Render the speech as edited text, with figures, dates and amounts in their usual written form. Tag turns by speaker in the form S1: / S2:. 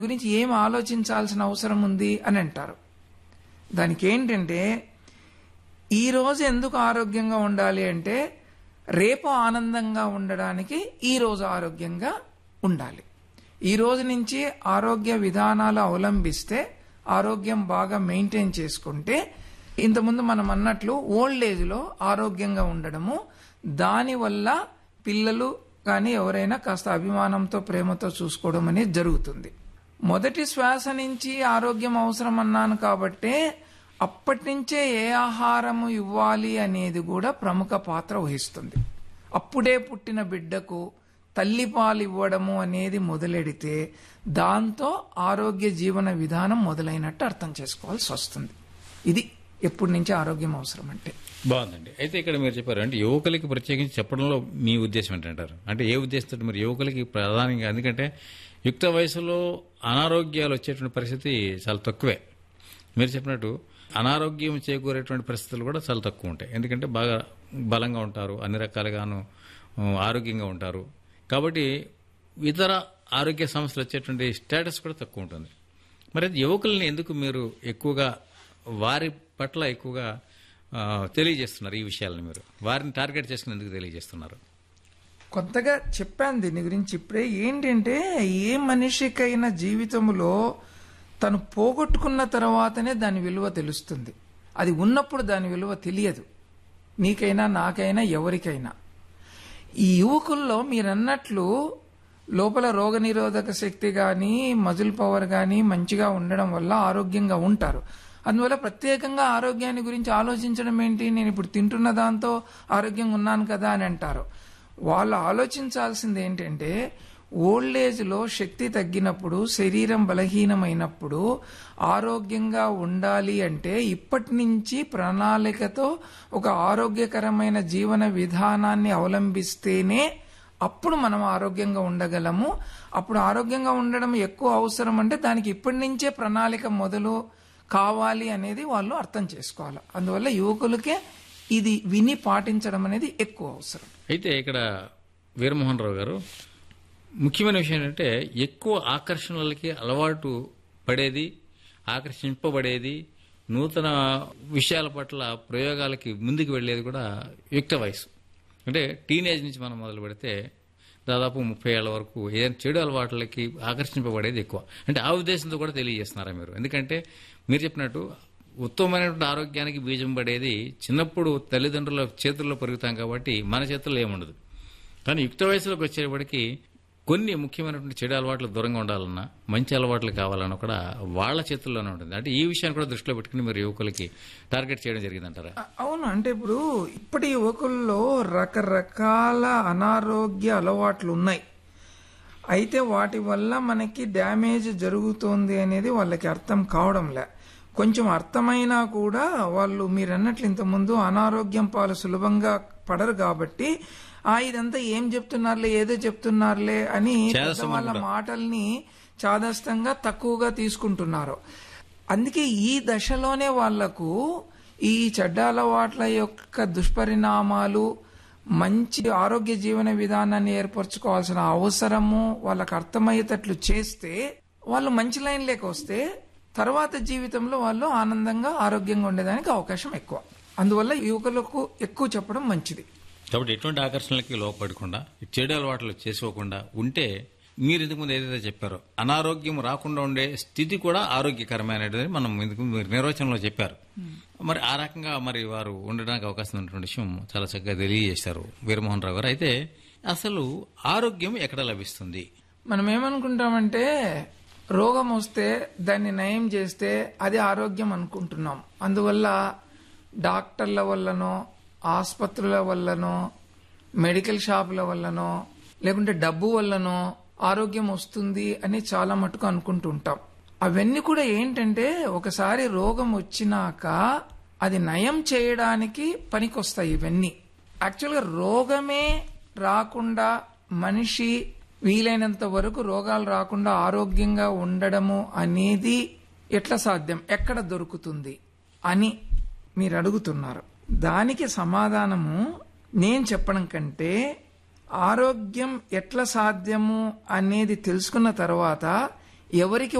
S1: గురించి ఏం ఆలోచించాల్సిన అవసరం ఉంది అని అంటారు. దానికి ఏంటంటే, ఈ రోజు ఎందుకు ఆరోగ్యంగా ఉండాలి అంటే రేపు ఆనందంగా ఉండడానికి ఈ రోజు ఆరోగ్యంగా ఉండాలి. ఈ రోజు నుంచి ఆరోగ్య విధానాలు అవలంబిస్తే, ఆరోగ్యం బాగా మెయింటైన్ చేసుకుంటే, ఇంతకుముందు మనం అన్నట్లు ఓల్డ్ ఏజ్ లో ఆరోగ్యంగా ఉండడము, దానివల్ల పిల్లలు కానీ ఎవరైనా కాస్త అభిమానంతో ప్రేమతో చూసుకోవడం అనేది జరుగుతుంది. మొదటి శ్వాస నుంచి ఆరోగ్యం అవసరం అన్నాను కాబట్టే అప్పటి నుంచే ఏ ఆహారము ఇవ్వాలి అనేది కూడా ప్రముఖ పాత్ర వహిస్తుంది. అప్పుడే పుట్టిన బిడ్డకు తల్లిపాలు ఇవ్వడము అనేది మొదలెడితే దాంతో ఆరోగ్య జీవన విధానం మొదలైనట్టు అర్థం చేసుకోవాల్సి వస్తుంది. ఇది ఎప్పటి నుంచి ఆరోగ్యం అవసరం అంటే.
S2: బాగుందండి. అయితే ఇక్కడ మీరు చెప్పారు అంటే యువకులకి ప్రత్యేకించి చెప్పడంలో మీ ఉద్దేశం ఏంటంటారు? అంటే ఏ ఉద్దేశంతో మీరు యువకులకి ప్రధానంగా, ఎందుకంటే యుక్త వయసులో అనారోగ్యాలు వచ్చేటువంటి పరిస్థితి చాలా తక్కువే. మీరు చెప్పినట్టు అనారోగ్యం చేకూరేటువంటి పరిస్థితులు కూడా చాలా తక్కువ ఉంటాయి. ఎందుకంటే బాగా బలంగా ఉంటారు, అన్ని రకాలుగాను ఆరోగ్యంగా ఉంటారు. కాబట్టి ఇతర ఆరోగ్య సమస్యలు వచ్చేటువంటి స్టేటస్ కూడా తక్కువ ఉంటుంది. మరి యువకుల్ని ఎందుకు మీరు ఎక్కువగా వారి పట్ల ఎక్కువగా తెలియజేస్తున్నారు? ఈ విషయాలను మీరు వారిని టార్గెట్ చేసుకుని ఎందుకు తెలియజేస్తున్నారు?
S1: కొత్తగా చెప్పాను దీని గురించి ఇప్పుడే. ఏంటంటే, ఏ మనిషికైనా జీవితంలో తను పోగొట్టుకున్న తర్వాతనే దాని విలువ తెలుస్తుంది. అది ఉన్నప్పుడు దాని విలువ తెలియదు. నీకైనా, నాకైనా, ఎవరికైనా. ఈ యువకుల్లో మీరన్నట్లు లోపల రోగనిరోధక శక్తి కానీ, మజిల్ పవర్ కానీ మంచిగా ఉండడం వల్ల ఆరోగ్యంగా ఉంటారు. అందువల్ల ప్రత్యేకంగా ఆరోగ్యాన్ని గురించి ఆలోచించడం ఏంటి, నేను ఇప్పుడు తింటున్న దాంతో ఆరోగ్యంగా ఉన్నాను కదా అని అంటారు. వాళ్ళు ఆలోచించాల్సింది ఏంటంటే, ఓల్డ్ ఏజ్ లో శక్తి తగ్గినప్పుడు, శరీరం బలహీనమైనప్పుడు ఆరోగ్యంగా ఉండాలి అంటే ఇప్పటి నుంచి ప్రణాళికతో ఒక ఆరోగ్యకరమైన జీవన విధానాన్ని అవలంబిస్తేనే అప్పుడు మనం ఆరోగ్యంగా ఉండగలము. అప్పుడు ఆరోగ్యంగా ఉండడం ఎక్కువ అవసరం అంటే దానికి ఇప్పటి నుంచే ప్రణాళిక మొదలు కావాలి అనేది వాళ్ళు అర్థం చేసుకోవాలి. అందువల్ల యువకులకే ఇది విని పాటించడం అనేది ఎక్కువ అవసరం.
S2: అయితే ఇక్కడ వీరమోహన్ రావు గారు, ముఖ్యమైన విషయం ఏంటంటే ఎక్కువ ఆకర్షణలకి అలవాటు పడేది, ఆకర్షింపబడేది, నూతన విషయాల పట్ల ప్రయోగాలకి ముందుకు వెళ్లేది కూడా యుక్త వయసు. అంటే టీనేజ్ నుంచి మనం మొదలు పెడితే దాదాపు 30 ఏళ్ల వరకు ఏదైనా చెడు అలవాట్లకి ఆకర్షింపబడేది ఎక్కువ. అంటే ఆ ఉద్దేశంతో కూడా తెలియజేస్తున్నారా మీరు? ఎందుకంటే మీరు చెప్పినట్టు ఉత్తమమైనటువంటి ఆరోగ్యానికి బీజం పడేది చిన్నప్పుడు తల్లిదండ్రుల చేతుల్లో పెరుగుతాం కాబట్టి మన చేతుల్లో ఏముండదు. కానీ యుక్త వయసులోకి వచ్చేప్పటికి కొన్ని ముఖ్యమైనటువంటి చెడు అలవాట్లు దూరంగా ఉండాలన్నా, మంచి అలవాట్లు కావాలన్నా కూడా వాళ్ళ చేతుల్లోనే ఉంటుంది. అంటే ఈ విషయాన్ని కూడా దృష్టిలో పెట్టుకుని మీరు యువకులకి టార్గెట్ చేయడం జరిగిందంటారా?
S1: అవును. అంటే ఇప్పుడు ఇప్పటి యువకుల్లో రకరకాల అనారోగ్య అలవాట్లు ఉన్నాయి. అయితే వాటి వల్ల మనకి డ్యామేజ్ జరుగుతోంది అనేది వాళ్ళకి అర్థం కావడంలే. కొంచెం అర్థమైనా కూడా వాళ్ళు మీరన్నట్లు ఇంతకుముందు అనారోగ్యం పాలు సులభంగా పడరు కాబట్టి ఇదంతా ఏం చెప్తున్నారులే, ఏదో చెప్తున్నారులే అని వాళ్ళ మాటల్ని చాదస్తంగా తక్కువగా తీసుకుంటున్నారు. అందుకే ఈ దశలోనే వాళ్లకు ఈ చెడ్డ అలవాట్ల యొక్క దుష్పరిణామాలు, మంచి ఆరోగ్య జీవన విధానాన్ని ఏర్పరచుకోవాల్సిన అవసరము వాళ్ళకు అర్థమయ్యేటట్లు చేస్తే వాళ్ళు మంచి లైన్లోకి వస్తే తర్వాత జీవితంలో వాళ్ళు ఆనందంగా ఆరోగ్యంగా ఉండేదానికి అవకాశం ఎక్కువ. అందువల్ల యువకులకు ఎక్కువ చెప్పడం మంచిది.
S2: కాబట్టి ఎటువంటి ఆకర్షణలకి లోపడకుండా, చెడు అలవాట్లు చేసుకోకుండా ఉంటే మీరు ఇంతకుముందు ఏదైతే చెప్పారో అనారోగ్యం రాకుండా ఉండే స్థితి కూడా ఆరోగ్యకరమైనది మనం ఇందుకు మీరు నిర్వచనంలో చెప్పారు. మరి ఆ రకంగా మరి వారు ఉండడానికి అవకాశం ఉన్నటువంటి విషయం చాలా చక్కగా తెలియజేశారు వీరమోహన్ రావు గారు. అయితే అసలు ఆరోగ్యం ఎక్కడ లభిస్తుంది?
S1: మనం ఏమనుకుంటామంటే రోగం వస్తే దాన్ని నయం చేస్తే అది ఆరోగ్యం అనుకుంటున్నాం. అందువల్ల డాక్టర్ల వల్లనో, ఆసుపత్రుల వల్లనో, మెడికల్ షాపుల వల్లనో, లేకుంటే డబ్బు వల్లనో ఆరోగ్యం వస్తుంది అని చాలా మటుకు అనుకుంటూ ఉంటాం. అవన్నీ కూడా ఏంటంటే ఒకసారి రోగం వచ్చినాక అది నయం చేయడానికి పనికొస్తాయి ఇవన్నీ. యాక్చువల్గా రోగమే రాకుండా మనిషి వీలైనంత వరకు రోగాలు రాకుండా ఆరోగ్యంగా ఉండడము అనేది ఎట్లా సాధ్యం, ఎక్కడ దొరుకుతుంది అని మీరు అడుగుతున్నారు. దానికి సమాధానము నేను చెప్పడం కంటే ఆరోగ్యం ఎట్లా సాధ్యము అనేది తెలుసుకున్న తర్వాత ఎవరికి